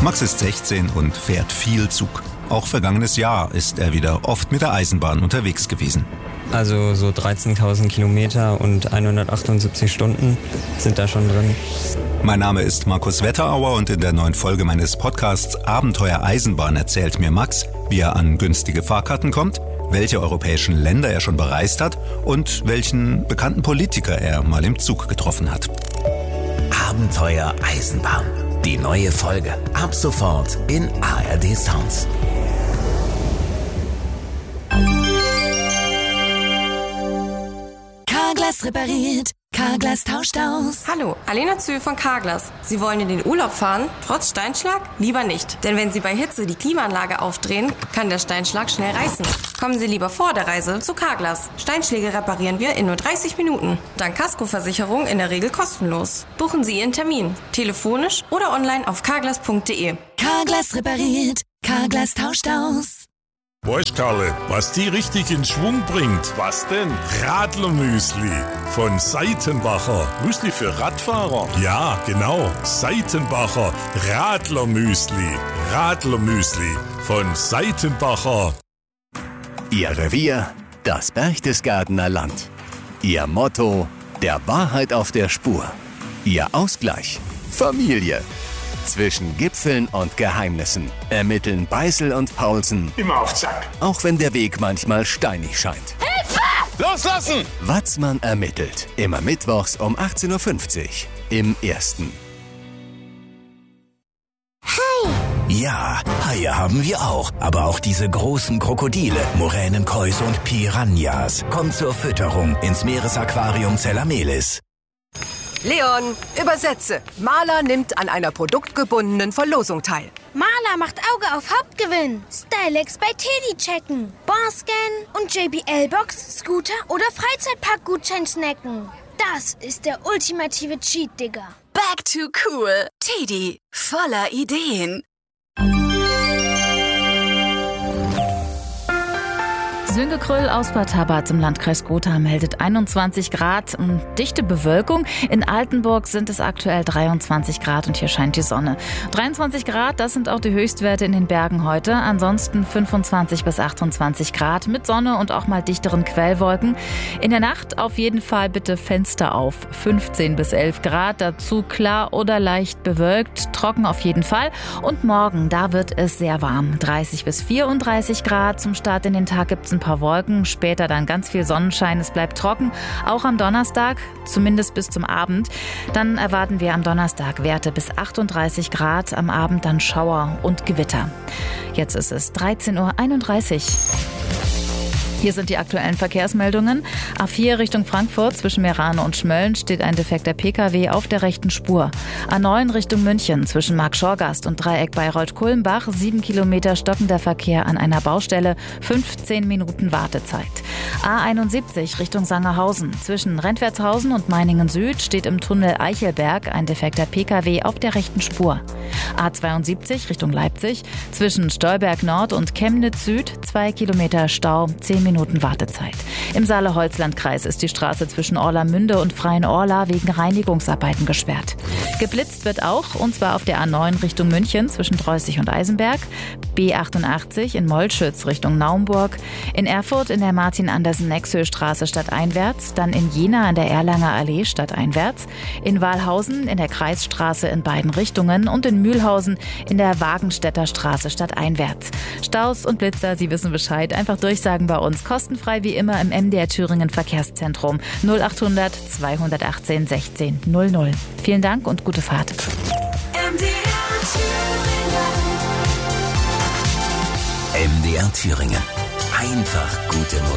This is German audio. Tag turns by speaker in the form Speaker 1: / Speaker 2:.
Speaker 1: Max ist 16 und fährt viel Zug. Auch vergangenes Jahr ist er wieder oft mit der Eisenbahn unterwegs gewesen.
Speaker 2: Also so 13.000 Kilometer und 178 Stunden sind da schon drin.
Speaker 1: Mein Name ist Markus Wetterauer und in der neuen Folge meines Podcasts Abenteuer Eisenbahn erzählt mir Max, wie er an günstige Fahrkarten kommt, welche europäischen Länder er schon bereist hat und welchen bekannten Politiker er mal im Zug getroffen hat.
Speaker 3: Abenteuer Eisenbahn. Die neue Folge. Ab sofort in ARD Sounds.
Speaker 4: Carglass repariert, Carglass tauscht aus.
Speaker 5: Hallo, Alena Zühl von Carglass. Sie wollen in den Urlaub fahren, trotz Steinschlag? Lieber nicht. Denn wenn Sie bei Hitze die Klimaanlage aufdrehen, kann der Steinschlag schnell reißen. Kommen Sie lieber vor der Reise zu Carglass. Steinschläge reparieren wir in nur 30 Minuten. Dank Kaskoversicherung in der Regel kostenlos. Buchen Sie Ihren Termin. Telefonisch oder online auf carglass.de.
Speaker 4: Carglass repariert, Carglass tauscht aus.
Speaker 6: Weißt Karle, was die richtig in Schwung bringt?
Speaker 7: Was denn?
Speaker 6: Radlermüsli von Seitenbacher.
Speaker 7: Müsli für Radfahrer?
Speaker 6: Ja, genau. Seitenbacher Radlermüsli. Radlermüsli von Seitenbacher.
Speaker 8: Ihr Revier, das Berchtesgadener Land. Ihr Motto, der Wahrheit auf der Spur. Ihr Ausgleich, Familie. Zwischen Gipfeln und Geheimnissen ermitteln Beißel und Paulsen.
Speaker 7: Immer auf Zack.
Speaker 8: Auch wenn der Weg manchmal steinig scheint.
Speaker 7: Hilfe! Loslassen!
Speaker 8: Watzmann ermittelt. Immer mittwochs um 18.50 Uhr im Ersten.
Speaker 3: Ja, Haie haben wir auch. Aber auch diese großen Krokodile, Moränenkäuse und Piranhas. Kommt zur Fütterung ins Meeresaquarium Zellamelis.
Speaker 9: Leon, übersetze. Maler nimmt an einer produktgebundenen Verlosung teil.
Speaker 10: Maler macht Auge auf Hauptgewinn. Stylex bei Teddy checken. Barscan und JBL-Box, Scooter oder Freizeitpark-Gutschein snacken. Das ist der ultimative Cheat, Digga.
Speaker 4: Back to cool. Teddy, voller Ideen.
Speaker 11: Söngekröll aus Bad Tabat im Landkreis Gotha meldet 21 Grad und dichte Bewölkung. In Altenburg sind es aktuell 23 Grad und hier scheint die Sonne. 23 Grad, das sind auch die Höchstwerte in den Bergen heute. Ansonsten 25 bis 28 Grad mit Sonne und auch mal dichteren Quellwolken. In der Nacht auf jeden Fall bitte Fenster auf. 15 bis 11 Grad, dazu klar oder leicht bewölkt, trocken auf jeden Fall. Und morgen, da wird es sehr warm. 30 bis 34 Grad. Zum Start in den Tag gibt es ein paar Wolken, später dann ganz viel Sonnenschein, es bleibt trocken, auch am Donnerstag, zumindest bis zum Abend. Dann erwarten wir am Donnerstag Werte bis 38 Grad, am Abend dann Schauer und Gewitter. Jetzt ist es 13.31 Uhr. Hier sind die aktuellen Verkehrsmeldungen. A4 Richtung Frankfurt zwischen Meerane und Schmölln steht ein defekter Pkw auf der rechten Spur. A9 Richtung München zwischen Marktschorgast und Dreieck Bayreuth-Kulmbach 7 Kilometer stockender Verkehr an einer Baustelle, 15 Minuten Wartezeit. A71 Richtung Sangerhausen zwischen Rentwertshausen und Meiningen Süd steht im Tunnel Eichelberg ein defekter Pkw auf der rechten Spur. A72 Richtung Leipzig zwischen Stolberg Nord und Chemnitz Süd 2 Kilometer Stau, 10 Minuten Wartezeit. Im Saale-Holzland-Kreis ist die Straße zwischen Orlamünde und Freienorla wegen Reinigungsarbeiten gesperrt. Geblitzt wird auch, und zwar auf der A9 Richtung München zwischen Dreußig und Eisenberg, B88 in Mollschütz Richtung Naumburg, in Erfurt in der Martin-Andersen-Nexö-Straße stadteinwärts, dann in Jena an der Erlanger Allee stadteinwärts, in Walhausen in der Kreisstraße in beiden Richtungen und in Mühlhausen in der Wagenstädter Straße stadteinwärts. Staus und Blitzer, Sie wissen Bescheid, einfach durchsagen bei uns. Kostenfrei wie immer im MDR Thüringen Verkehrszentrum 0800 218 16 00. Vielen Dank und gute Fahrt.
Speaker 3: MDR Thüringen. Einfach gute Musik.